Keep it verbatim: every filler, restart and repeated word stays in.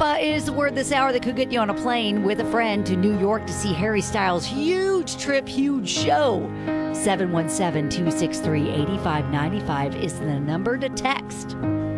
uh, is the word this hour that could get you on a plane with a friend to New York to see Harry Styles' huge trip, huge show. seven one seven, two six three, eight five nine five is the number to text.